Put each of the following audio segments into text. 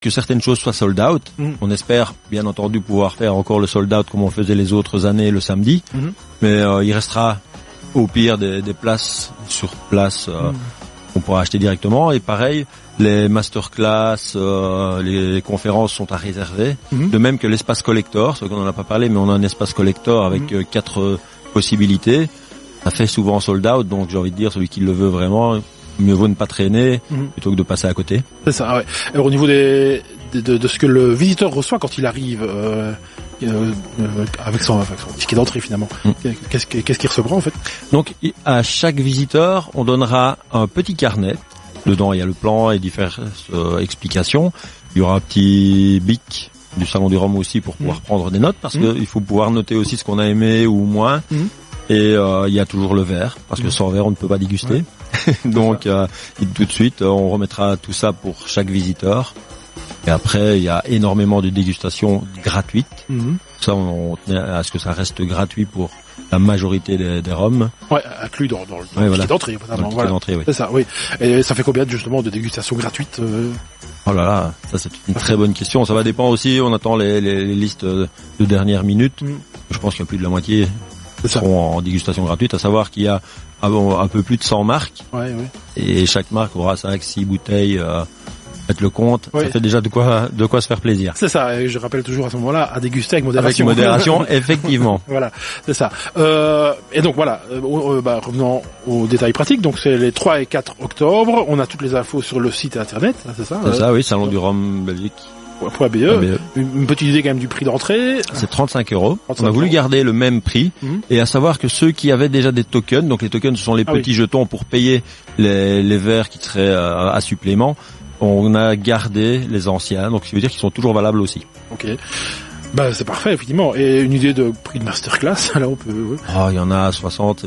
que certaines choses soient sold out. On espère bien entendu pouvoir faire encore le sold out comme on faisait les autres années le samedi, mais il restera au pire des places sur place. On pourra acheter directement, et pareil, les masterclass, les conférences sont à réserver, de même que l'espace collector, ce qu'on n'en a pas parlé, mais on a un espace collector avec 4 possibilités. Ça fait souvent sold out, donc j'ai envie de dire, celui qui le veut vraiment, mieux vaut ne pas traîner plutôt que de passer à côté. C'est ça, ouais. Alors, au niveau de ce que le visiteur reçoit quand il arrive avec son ticket d'entrée finalement, qu'est-ce qu'il recevra en fait? Donc à chaque visiteur, on donnera un petit carnet. Dedans, il y a le plan et diverses explications. Il y aura un petit bic du Salon du Rhum aussi pour pouvoir prendre des notes, parce que il faut pouvoir noter aussi ce qu'on a aimé ou moins. Et il y a toujours le verre, parce que sans verre on ne peut pas déguster. Donc tout de suite on remettra tout ça pour chaque visiteur. Et après il y a énormément de dégustations gratuites. Ça on tenait à ce que ça reste gratuit pour la majorité des rhums. Ouais, inclus dans le ticket d'entrée. Voilà. D'entrée, oui. C'est ça, oui. Et ça fait combien justement de dégustations gratuites Oh là là, ça c'est une très bonne question. Ça va dépendre aussi, on attend les listes de dernière minute. Je pense qu'il y a plus de la moitié seront en dégustation gratuite, à savoir qu'il y a un peu plus de 100 marques. Et chaque marque aura 5-6 bouteilles. Faites le compte, ça fait déjà de quoi se faire plaisir. C'est ça, et je rappelle toujours à ce moment-là, à déguster avec modération. Avec modération, effectivement. Voilà, c'est ça. Et donc voilà, revenons aux détails pratiques. Donc c'est les 3 et 4 octobre, on a toutes les infos sur le site internet, c'est ça? C'est ça, oui, Salon du Rhum Belgique. .be. Une petite idée quand même du prix d'entrée. C'est 35 €. On a voulu garder le même prix, et à savoir que ceux qui avaient déjà des tokens, donc les tokens ce sont les petits jetons pour payer les verres qui seraient à supplément, on a gardé les anciens, donc ça veut dire qu'ils sont toujours valables aussi. Ok. Bah c'est parfait effectivement. Et une idée de prix de masterclass, là on peut. Il y en a 60,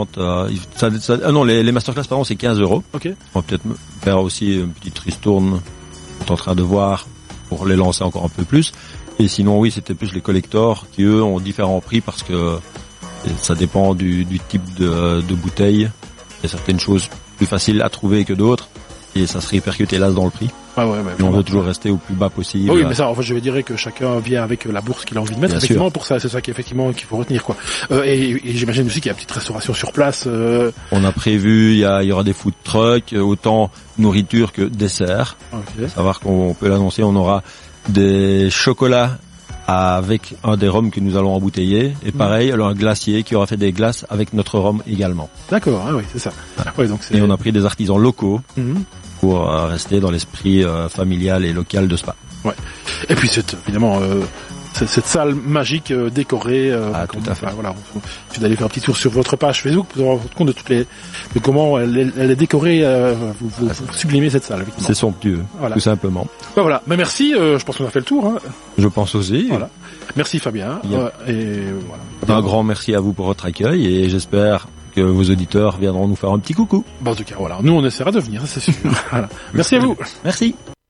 70. Non, les masterclass pardon c'est 15 €. Ok. On va peut-être faire aussi une petite ristourne. On est en train de voir pour les lancer encore un peu plus. Et sinon oui, c'était plus les collectors qui eux ont différents prix parce que ça dépend du type de bouteille. Il y a certaines choses plus faciles à trouver que d'autres. Et ça se répercute hélas dans le prix. Mais on veut toujours rester au plus bas possible. Oui, mais ça, en fait, je dirais que chacun vient avec la bourse qu'il a envie de mettre. Bien effectivement, sûr. Pour ça, c'est ça qu'il faut retenir, quoi. Et j'imagine aussi qu'il y a une petite restauration sur place. On a prévu, il y aura des food trucks, autant nourriture que dessert. Okay. Savoir qu'on peut l'annoncer, on aura des chocolats avec un des rhums que nous allons embouteiller. Et pareil, alors un glacier qui aura fait des glaces avec notre rhum également. D'accord, oui, c'est ça. Voilà. Ouais, donc et on a pris des artisans locaux. Pour rester dans l'esprit familial et local de Spa. Ouais. Et puis c'est évidemment cette salle magique décorée. Tout à fait. Voilà, vous allez faire un petit tour sur votre page Facebook pour vous rendre compte de comment elle est décorée. Vous sublimez cette salle. C'est somptueux, tout simplement. Voilà. Mais merci. Je pense qu'on a fait le tour. Hein. Je pense aussi. Voilà. Merci Fabien. Et voilà. Un grand merci à vous pour votre accueil et j'espère que vos auditeurs viendront nous faire un petit coucou. En tout cas, voilà. Nous, on essaiera de venir, c'est sûr. Voilà. Merci à vous. Merci.